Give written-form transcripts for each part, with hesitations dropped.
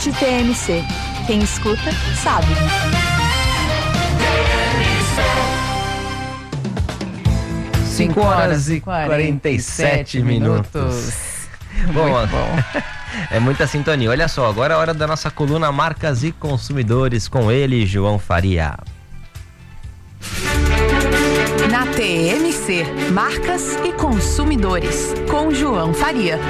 TMC. Quem escuta, sabe. 5h47 minutos. Bom, é muita sintonia. Olha só, agora é a hora da nossa coluna Marcas e Consumidores com ele, João Faria. Na TMC, Marcas e Consumidores, com João Faria.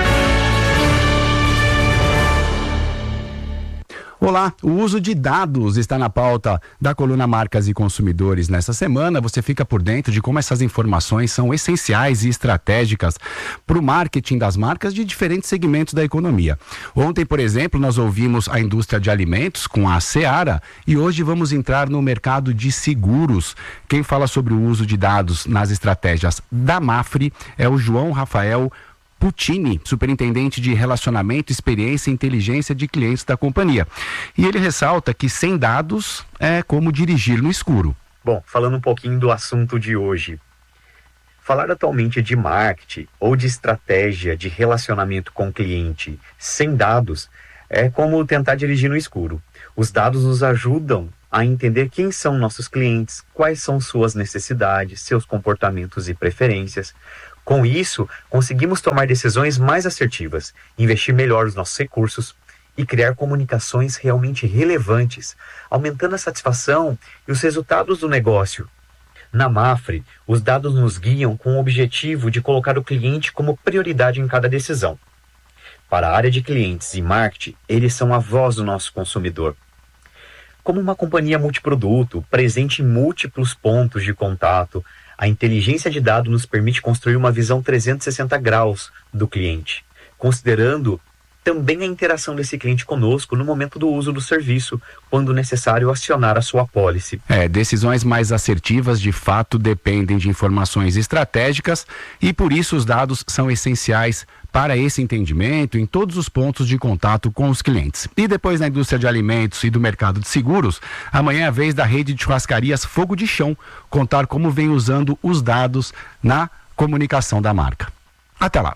Olá, o uso de dados está na pauta da coluna Marcas e Consumidores. Nessa semana, você fica por dentro de como essas informações são essenciais e estratégicas para o marketing das marcas de diferentes segmentos da economia. Ontem, por exemplo, nós ouvimos a indústria de alimentos com a Seara e hoje vamos entrar no mercado de seguros. Quem fala sobre o uso de dados nas estratégias da Mafre é o João Rafael Puccini, superintendente de relacionamento, experiência e inteligência de clientes da companhia. E ele ressalta que sem dados é como dirigir no escuro. Bom, falando um pouquinho do assunto de hoje. Falar atualmente de marketing ou de estratégia de relacionamento com o cliente sem dados é como tentar dirigir no escuro. Os dados nos ajudam a entender quem são nossos clientes, quais são suas necessidades, seus comportamentos e preferências. Com isso, conseguimos tomar decisões mais assertivas, investir melhor os nossos recursos e criar comunicações realmente relevantes, aumentando a satisfação e os resultados do negócio. Na Mafre, os dados nos guiam com o objetivo de colocar o cliente como prioridade em cada decisão. Para a área de clientes e marketing, eles são a voz do nosso consumidor. Como uma companhia multiproduto, presente em múltiplos pontos de contato, a inteligência de dados nos permite construir uma visão 360 graus do cliente, considerando também a interação desse cliente conosco no momento do uso do serviço, quando necessário acionar a sua apólice. Decisões mais assertivas de fato dependem de informações estratégicas e por isso os dados são essenciais para esse entendimento em todos os pontos de contato com os clientes. E depois na indústria de alimentos e do mercado de seguros, amanhã é a vez da rede de churrascarias Fogo de Chão contar como vem usando os dados na comunicação da marca. Até lá.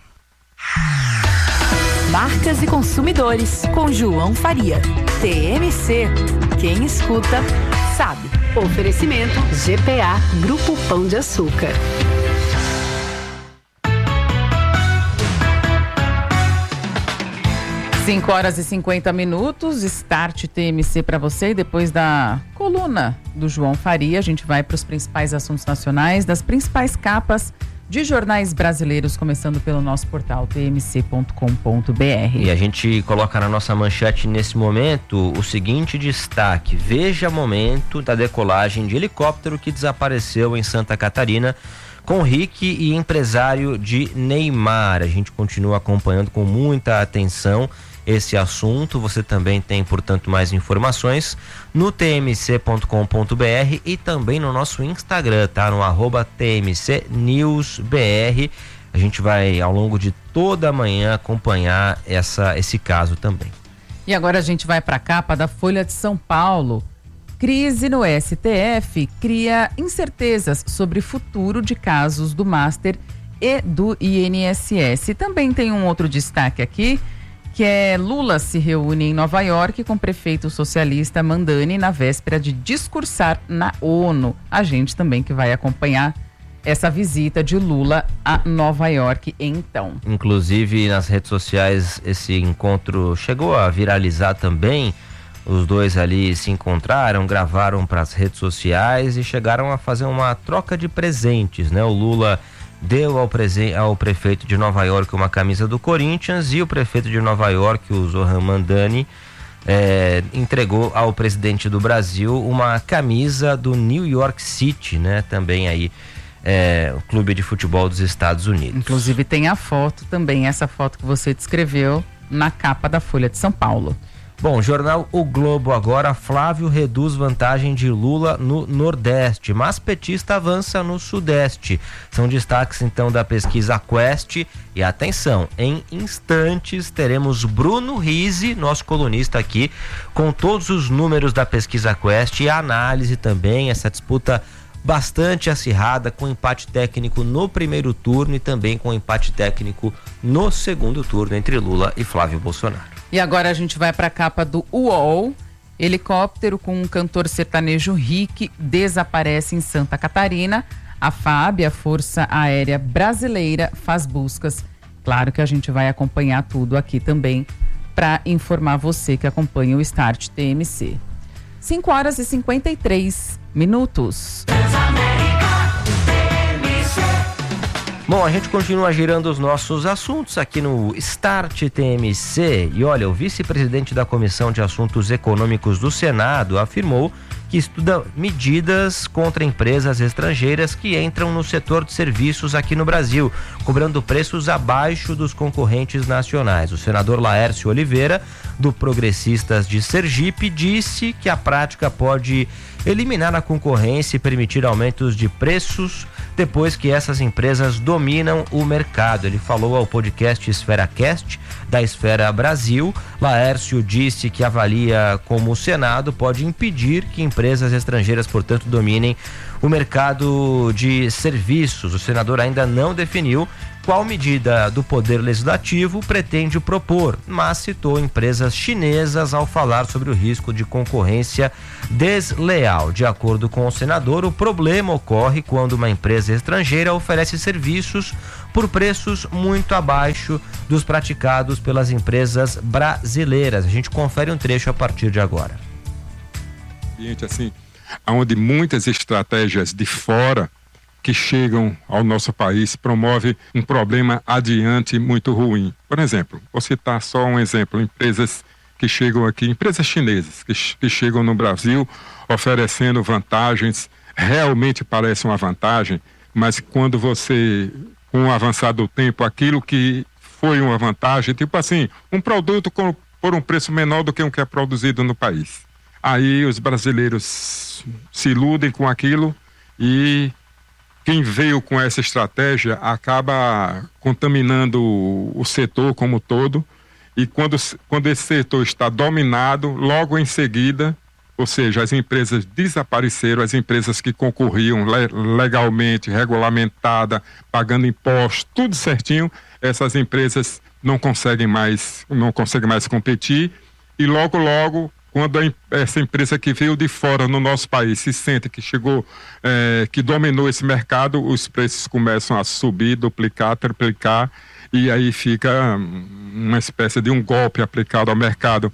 Marcas e Consumidores, com João Faria. TMC, quem escuta, sabe. Oferecimento GPA, Grupo Pão de Açúcar. 5h50, Start TMC para você. E depois da coluna do João Faria, a gente vai para os principais assuntos nacionais, das principais capas de jornais brasileiros, começando pelo nosso portal tmc.com.br. E a gente coloca na nossa manchete nesse momento o seguinte destaque: veja momento da decolagem de helicóptero que desapareceu em Santa Catarina com Rick e empresário de Neymar. A gente continua acompanhando com muita atenção esse assunto. Você também tem, portanto, mais informações no tmc.com.br e também no nosso Instagram, tá? No @tmcnewsbr. A gente vai, ao longo de toda a manhã, acompanhar esse caso também. E agora a gente vai para a capa da Folha de São Paulo. Crise no STF cria incertezas sobre o futuro de casos do Master e do INSS. Também tem um outro destaque aqui, que é Lula se reúne em Nova York com o prefeito socialista Mandani na véspera de discursar na ONU. A gente também que vai acompanhar essa visita de Lula a Nova York, então. Inclusive, nas redes sociais, esse encontro chegou a viralizar também. Os dois ali se encontraram, gravaram para as redes sociais e chegaram a fazer uma troca de presentes, né? O Lula deu ao prefeito de Nova York uma camisa do Corinthians e o prefeito de Nova York, o Zohran Mamdani, entregou ao presidente do Brasil uma camisa do New York City, né? Também aí o clube de futebol dos Estados Unidos. Inclusive tem a foto também, essa foto que você descreveu na capa da Folha de São Paulo. Bom, jornal O Globo agora. Flávio reduz vantagem de Lula no Nordeste, mas petista avança no Sudeste. São destaques então da pesquisa Quest. E atenção, em instantes teremos Bruno Rizzi, nosso colunista aqui, com todos os números da pesquisa Quest e a análise também, essa disputa bastante acirrada, com empate técnico no primeiro turno e também com empate técnico no segundo turno entre Lula e Flávio Bolsonaro. E agora a gente vai para a capa do UOL. Helicóptero com um cantor sertanejo Rick desaparece em Santa Catarina. A FAB, a Força Aérea Brasileira, faz buscas. Claro que a gente vai acompanhar tudo aqui também para informar você que acompanha o Start TMC. 5h53. Bom, a gente continua girando os nossos assuntos aqui no Start TMC. E olha, o vice-presidente da Comissão de Assuntos Econômicos do Senado afirmou que estuda medidas contra empresas estrangeiras que entram no setor de serviços aqui no Brasil, cobrando preços abaixo dos concorrentes nacionais. O senador Laércio Oliveira, do Progressistas de Sergipe, disse que a prática pode eliminar a concorrência e permitir aumentos de preços depois que essas empresas dominam o mercado. Ele falou ao podcast EsferaCast da Esfera Brasil. Laércio disse que avalia como o Senado pode impedir que empresas estrangeiras, portanto, dominem o mercado de serviços. O senador ainda não definiu qual medida do Poder Legislativo pretende propor, mas citou empresas chinesas ao falar sobre o risco de concorrência desleal. De acordo com o senador, o problema ocorre quando uma empresa estrangeira oferece serviços por preços muito abaixo dos praticados pelas empresas brasileiras. A gente confere um trecho a partir de agora. Assim, onde muitas estratégias de fora que chegam ao nosso país promove um problema adiante muito ruim. Por exemplo, vou citar só um exemplo, empresas que chegam aqui, empresas chinesas que chegam no Brasil oferecendo vantagens, realmente parece uma vantagem, mas quando você, com o avançar do tempo, aquilo que foi uma vantagem, tipo assim, um produto por um preço menor do que o que é produzido no país. Aí os brasileiros se iludem com aquilo e quem veio com essa estratégia acaba contaminando o setor como todo, e quando esse setor está dominado, logo em seguida, ou seja, as empresas desapareceram, as empresas que concorriam legalmente, regulamentada, pagando impostos, tudo certinho, essas empresas não conseguem mais competir, e logo quando essa empresa que veio de fora no nosso país se sente que chegou, que dominou esse mercado, os preços começam a subir, duplicar, triplicar, e aí fica uma espécie de um golpe aplicado ao mercado.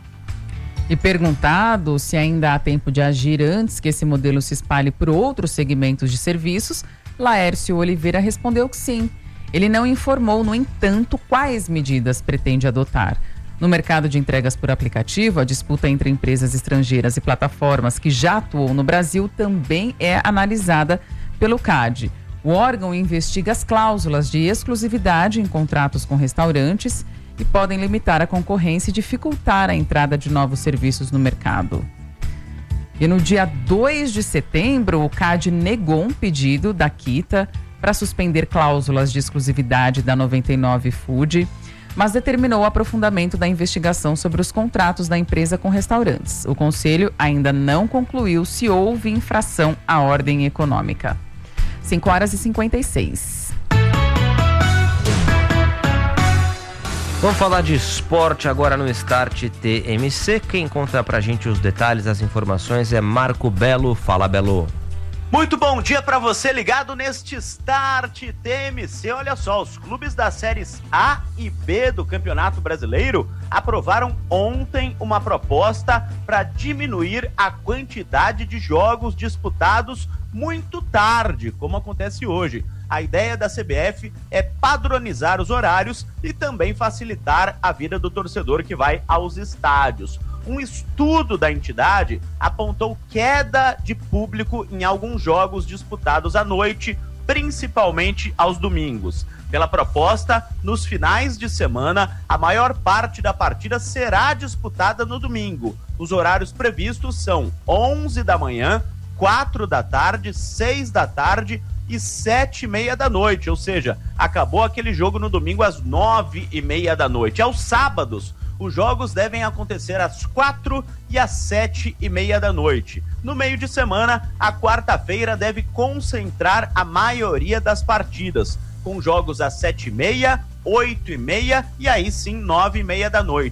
E perguntado se ainda há tempo de agir antes que esse modelo se espalhe por outros segmentos de serviços, Laércio Oliveira respondeu que sim. Ele não informou, no entanto, quais medidas pretende adotar. No mercado de entregas por aplicativo, a disputa entre empresas estrangeiras e plataformas que já atuam no Brasil também é analisada pelo CAD. O órgão investiga as cláusulas de exclusividade em contratos com restaurantes e podem limitar a concorrência e dificultar a entrada de novos serviços no mercado. E no dia 2 de setembro, o CAD negou um pedido da Kita para suspender cláusulas de exclusividade da 99 Food, mas determinou o aprofundamento da investigação sobre os contratos da empresa com restaurantes. O Conselho ainda não concluiu se houve infração à ordem econômica. 5h56. Vamos falar de esporte agora no Start TMC. Quem conta pra gente os detalhes, as informações é Marco Belo. Fala, Belo. Muito bom dia para você ligado neste Start TMC. Olha só, os clubes das séries A e B do Campeonato Brasileiro aprovaram ontem uma proposta para diminuir a quantidade de jogos disputados muito tarde, como acontece hoje. A ideia da CBF é padronizar os horários e também facilitar a vida do torcedor que vai aos estádios. Um estudo da entidade apontou queda de público em alguns jogos disputados à noite, principalmente aos domingos. Pela proposta, nos finais de semana, a maior parte da partida será disputada no domingo. Os horários previstos são 11 da manhã, 4 da tarde, 6 da tarde e 7h30 da noite, ou seja, acabou aquele jogo no domingo às 9h30 da noite. Aos sábados, os jogos devem acontecer às 4 e às 7h30 da noite. No meio de semana, a quarta-feira deve concentrar a maioria das partidas, com jogos às 7h30, 8h30 e aí sim 9h30 da noite.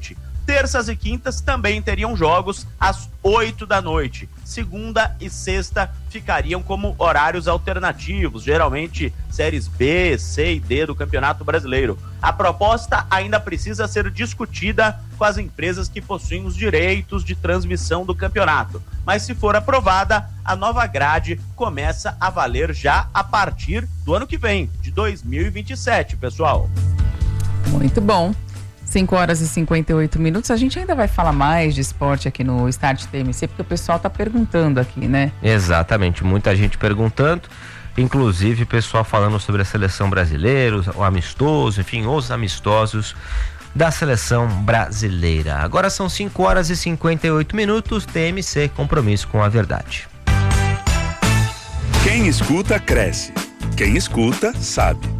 Terças e quintas também teriam jogos às 8 da noite. Segunda e sexta ficariam como horários alternativos, geralmente séries B, C e D do Campeonato Brasileiro. A proposta ainda precisa ser discutida com as empresas que possuem os direitos de transmissão do campeonato. Mas se for aprovada, a nova grade começa a valer já a partir do ano que vem, de 2027, pessoal. Muito bom. 5 horas e 58 minutos. A gente ainda vai falar mais de esporte aqui no Start TMC, porque o pessoal tá perguntando aqui, né? Exatamente, muita gente perguntando, inclusive o pessoal falando sobre a seleção brasileira, o amistoso, enfim, os amistosos da seleção brasileira. Agora são 5 horas e 58 minutos, TMC, compromisso com a verdade. Quem escuta, cresce. Quem escuta, sabe.